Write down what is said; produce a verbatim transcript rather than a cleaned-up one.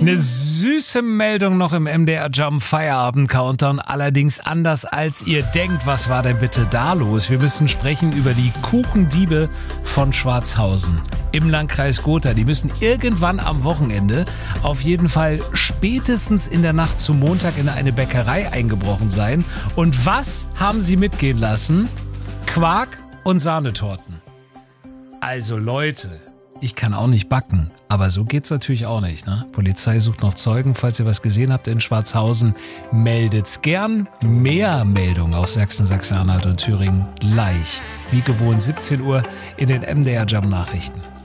Eine süße Meldung noch im M D R Jump Feierabend Countdown, allerdings anders als ihr denkt. Was war denn bitte da los? Wir müssen sprechen über die Kuchendiebe von Schwarzhausen im Landkreis Gotha. Die müssen irgendwann am Wochenende, auf jeden Fall spätestens in der Nacht zum Montag, in eine Bäckerei eingebrochen sein. Und was haben sie mitgehen lassen? Quark und Sahnetorten. Also Leute, ich kann auch nicht backen, aber so geht's natürlich auch nicht, ne? Polizei sucht noch Zeugen. Falls ihr was gesehen habt in Schwarzhausen, meldet's gern. Mehr Meldungen aus Sachsen, Sachsen-Anhalt und Thüringen gleich. Wie gewohnt siebzehn Uhr in den M D R Jump Nachrichten.